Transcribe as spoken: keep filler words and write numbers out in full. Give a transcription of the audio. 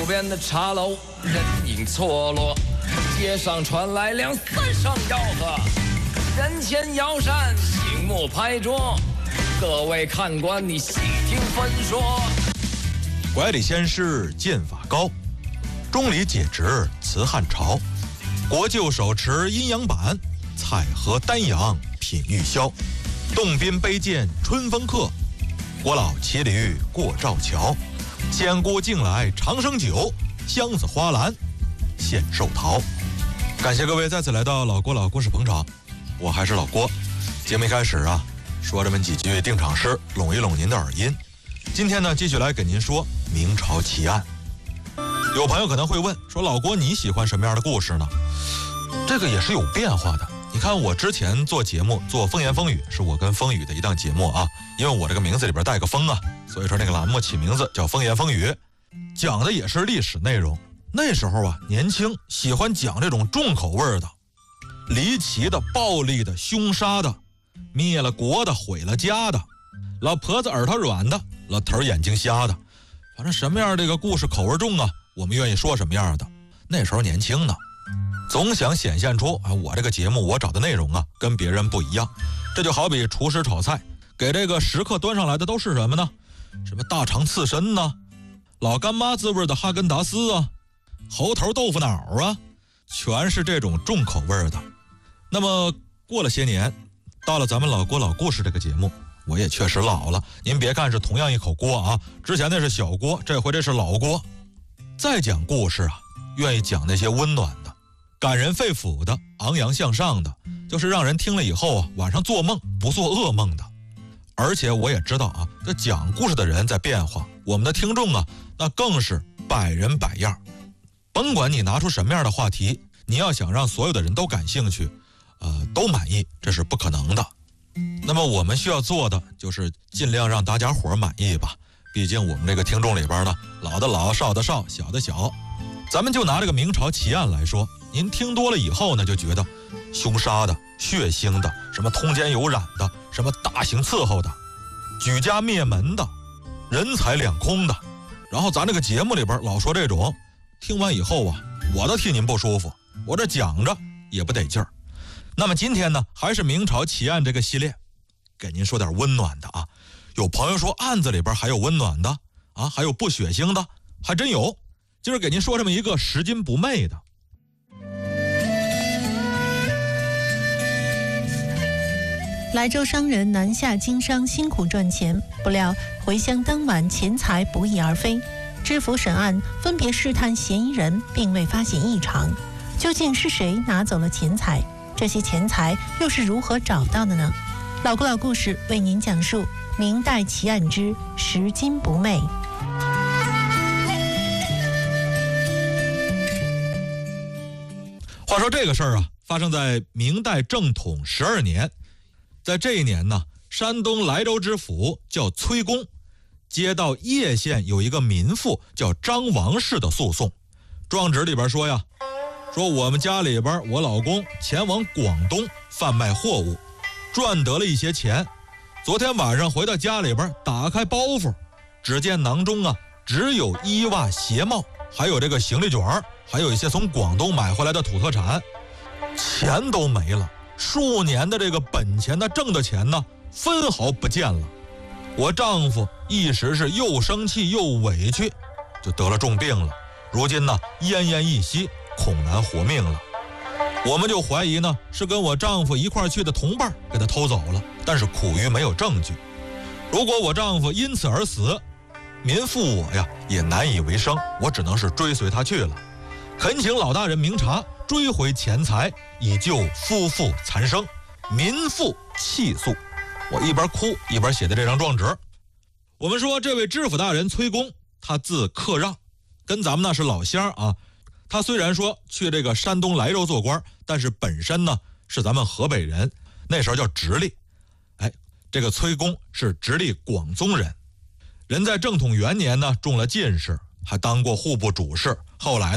边的茶楼人影错落，街上传来两三声吆喝，人前摇扇，醒目拍桌，各位看官你细听分说。 拐李先师剑法高，中理解直辞汉朝，国舅手持阴阳板，采荷丹阳品玉箫，动宾杯剑春风客，国老骑驴过赵桥，仙姑近来长生酒，箱子花篮献寿桃。感谢各位再次来到老郭老故事捧场，我还是老郭。节目一开始啊，说这么几句定场诗，拢一拢您的耳音。今天呢，继续来给您说明朝奇案。有朋友可能会问说，老郭你喜欢什么样的故事呢？这个也是有变化的。你看我之前做节目做风言风语，是我跟风雨的一档节目啊，因为我这个名字里边带个风啊，所以说那个栏目起名字叫风言风语，讲的也是历史内容。那时候啊，年轻，喜欢讲这种重口味的、离奇的、暴力的、凶杀的、灭了国的、毁了家的，老婆子耳朵软的，老头眼睛瞎的，反正什么样这个故事口味重啊，我们愿意说什么样的。那时候年轻呢，总想显现出啊，我这个节目我找的内容啊跟别人不一样。这就好比厨师炒菜，给这个食客端上来的都是什么呢？什么大肠刺身呢，老干妈滋味的哈根达斯啊，猴头豆腐脑啊，全是这种重口味的。那么过了些年，到了咱们老郭老故事这个节目，我也确实老了。您别看是同样一口锅啊，之前那是小锅，这回这是老锅。再讲故事啊，愿意讲那些温暖的、感人肺腑的、昂扬向上的，就是让人听了以后啊，晚上做梦不做噩梦的。而且我也知道啊，这讲故事的人在变化，我们的听众啊，那更是百人百样。甭管你拿出什么样的话题，你要想让所有的人都感兴趣，呃，都满意，这是不可能的。那么我们需要做的就是尽量让大家伙满意吧。毕竟我们这个听众里边呢，老的老，少的少，小的小。咱们就拿这个明朝奇案来说，您听多了以后呢，就觉得凶杀的、血腥的，什么通奸有染的，什么大刑伺候的，举家灭门的，人财两空的。然后咱这个节目里边老说这种，听完以后啊，我都替您不舒服，我这讲着也不得劲儿。那么今天呢，还是明朝奇案这个系列，给您说点温暖的啊。有朋友说案子里边还有温暖的啊，还有不血腥的，还真有。今儿给您说这么一个拾金不昧的。 莱州商人南下经商，辛苦赚钱，不料回乡当晚，钱财不翼而飞。知府审案，分别试探嫌疑人，并未发现异常。究竟是谁拿走了钱财？这些钱财又是如何找到的呢？老郭老故事为您讲述明代奇案之拾金不昧。 话说这个事儿啊，发生在明代正统十二年。在这一年呢，山东莱州知府叫崔公，接到叶县有一个民妇叫张王氏的诉讼。状纸里边说呀，说我们家里边我老公前往广东贩卖货物，赚得了一些钱。昨天晚上回到家里边，打开包袱，只见囊中啊只有衣袜鞋帽，还有这个行李卷，还有一些从广东买回来的土特产，钱都没了。数年的这个本钱的挣的钱呢，分毫不见了。我丈夫一时是又生气又委屈，就得了重病了。如今呢，奄奄一息，恐难活命了。我们就怀疑呢，是跟我丈夫一块去的同伴给他偷走了，但是苦于没有证据。如果我丈夫因此而死，民妇我呀也难以为生，我只能是追随他去了。恳请老大人明察，追回钱财，以救夫妇残生。民妇气诉。我一边哭一边写的这张状纸。我们说这位知府大人崔公，他字克让，跟咱们那是老乡啊。他虽然说去这个山东莱州做官，但是本身呢是咱们河北人，那时候叫直隶。哎，这个崔公是直隶广宗人，人在正统元年呢中了进士，还当过户部主事，后来